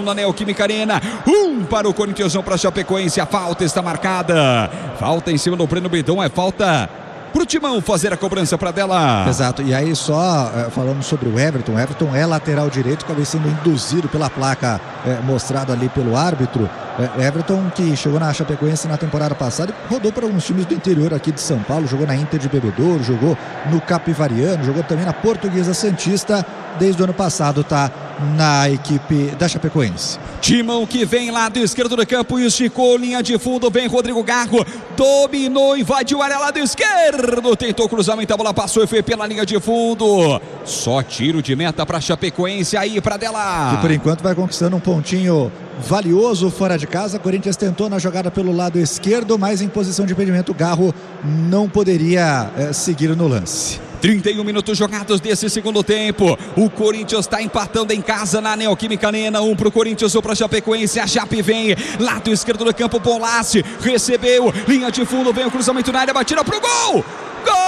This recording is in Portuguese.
na Neoquímica Arena. Para o Corinthians, para a Chapecoense. A falta está marcada. Falta em cima do Breno Bidon. É falta pro Timão fazer a cobrança para dela. Exato, e aí só falando sobre o Everton é lateral direito, acabei sendo induzido pela placa mostrada ali pelo árbitro. Everton, que chegou na Chapecoense na temporada passada e rodou para alguns times do interior aqui de São Paulo, jogou na Inter de Bebedouro, jogou no Capivariano, jogou também na Portuguesa Santista. Desde o ano passado está na equipe da Chapecoense. Timão que vem lá do esquerdo do campo, esticou linha de fundo, vem Rodrigo Garro, dominou, invadiu a área lá do esquerdo, tentou cruzamento, a bola passou e foi pela linha de fundo. Só tiro de meta para Chapecoense aí para dela. E por enquanto vai conquistando um pontinho valioso fora de casa. Corinthians tentou na jogada pelo lado esquerdo, mas em posição de impedimento, Garro não poderia seguir no lance. 31 minutos jogados desse segundo tempo. O Corinthians está empatando em casa na Neoquímica Arena. Um pro Corinthians, um pra Chapecoense. A Chape vem, lado esquerdo do campo, Bolassi recebeu, linha de fundo, vem o cruzamento na área, batida pro gol! Gol!